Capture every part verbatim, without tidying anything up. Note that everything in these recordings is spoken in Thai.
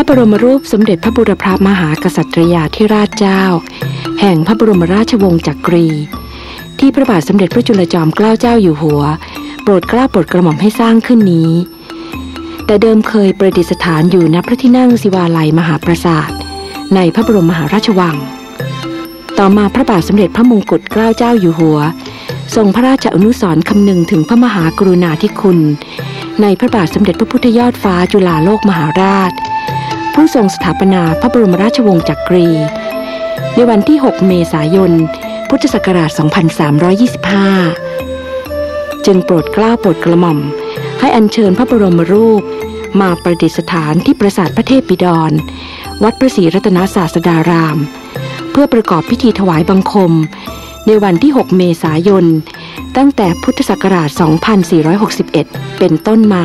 ระบรมรูปสมเด็จพระบูรพมหากษัตริยาธิราชเจ้าแห่งพระบรมราชวงศ์จักรีที่พระบาทสมเด็จพระจุลจอมเกล้าเจ้าอยู่หัวโปรดเกล้าโปรดกระหม่อมให้สร้างขึ้นนี้แต่เดิมเคยประดิษฐานอยู่ณพระที่นั่งศิวาลัยมหาปราสาทในพระบรมมหาราชวังต่อมาพระบาทสมเด็จพระมงกุฎเกล้าเจ้าอยู่หัวทรงพระราชอนุสรณ์คำนึงถึงพระมหากรุณาธิคุณในพระบาทสมเด็จพระพุทธยอดฟ้าจุฬาโลกมหาราชผู้ทรงสถาปนาพระบรมราชวงศ์จักรีในวันที่หกเมษายนพุทธศักราชสองพันสามร้อยยี่สิบห้าจึงโปรดเกล้าโปรดกระหม่อมให้อัญเชิญพระบรมรูปมาประดิษฐานที่ปราสาทพระเทพบิดรวัดพระศรีรัตนศาสดารามเพื่อประกอบพิธีถวายบังคมในวันที่หกเมษายนตั้งแต่พุทธศักราชสองพันสี่ร้อยหกสิบเอ็ดเป็นต้นมา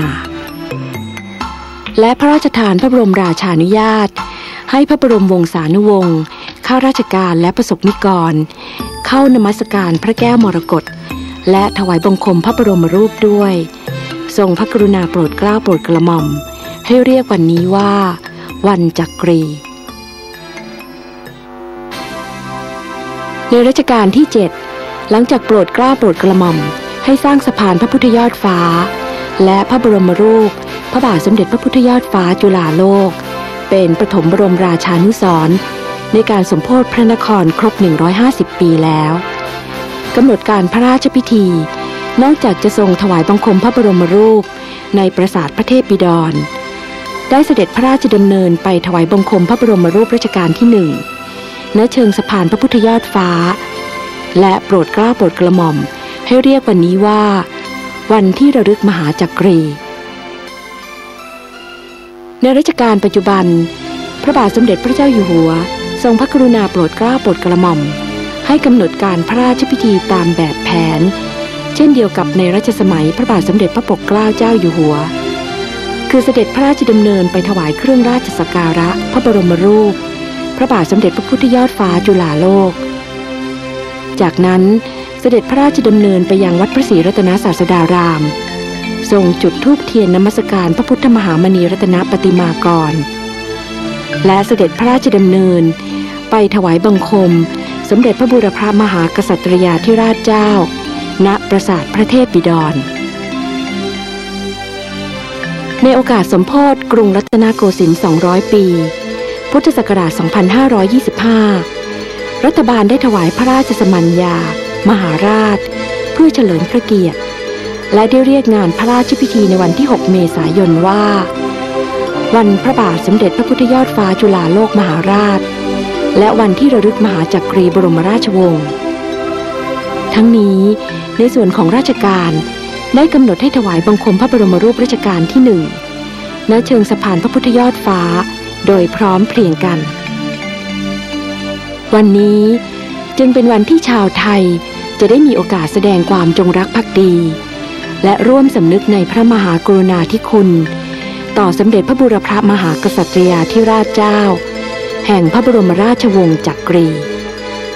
และพระราชทานพระบรมราชานุญาตให้พระบรมวงศานุวงศ์ข้าราชการและประสบนิกรเข้านมัสการพระแก้วมรกตและถวายบังคมพระบรมรูปด้วยทรงพระกรุณาโปรดเกล้าโปรดกระหม่อมให้เรียกวันนี้ว่าวันจักรีในรัชกาลที่เจ็ดหลังจากโปรดเกล้าโปรดกระหม่อมให้สร้างสะพานพระพุทธยอดฟ้าและพระบรมรูปพระบาทสมเด็จพระพุทธยอดฟ้าจุฬาโลกเป็นปฐมบรมราชานุสรณ์ในการสมโภชพระนครครบหนึ่งร้อยห้าสิบปีแล้วกำหนดการพระราชพิธีนอกจากจะทรงถวายบังคมพระบรมรูปในปราสาทพระเทพบิดรได้เสด็จพระราชดำเนินไปถวายบังคมพระบรมรูปรัชกาลที่หนึ่งณเชิงสะพานพระพุทธยอดฟ้าและโปรดเกล้าโปรดกระหม่อมให้เรียกวันนี้ว่าวันที่ระลึกมหาจักรีในรัชกาลปัจจุบันพระบาทสมเด็จพระเจ้าอยู่หัวทรงพระกรุณาโปรดเกล้าโปรดกระหม่อมให้กำหนดการพระราชพิธีตามแบบแผนเช่นเดียวกับในรัชสมัยพระบาทสมเด็จพระปกเกล้าเจ้าอยู่หัวคือเสด็จพระราชดำเนินไปถวายเครื่องราชสักการะพระบรมรูปพระบาทสมเด็จพระพุทธยอดฟ้าจุฬาโลกจากนั้นเสด็จพระราชดำเนินไปยังวัดพระศรีรัตนศาสดารามทรงจุดธูปเทียนนมัสการพระพุทธมหามณีรัตนปฏิมากรและเสด็จพระราชดำเนินไปถวายบังคมสมเด็จพระบูรพมหากษัตริยาธิราชเจ้าณปราสาทพระเทพบิดรในโอกาสสมโภชกรุงรัตนโกสินทร์สองร้อยปีพุทธศักราชสองพันห้าร้อยยี่สิบห้ารัฐบาลได้ถวายพระราชสมัญญามหาราชเพื่อเฉลิมพระเกียรติและได้เรียกงานพระราชพิธีในวันที่หกเมษายนว่าวันพระบาทสมเด็จพระพุทธยอดฟ้าจุฬาโลกมหาราชและวันที่ระลึกมหาจักรีบรมราชวงศ์ทั้งนี้ในส่วนของราชการได้กำหนดให้ถวายบังคมพระบรมรูปรัชกาลที่หนึ่งณเชิงสะพานพระพุทธยอดฟ้าโดยพร้อมเพรียงกันวันนี้จึงเป็นวันที่ชาวไทยจะได้มีโอกาสแสดงความจงรักภักดีและร่วมสำนึกในพระมหากรุณาธิคุณต่อสมเด็จพระบูรพมหากษัตริยาธิราชเจ้าแห่งพระบรมราชวงศ์จักรี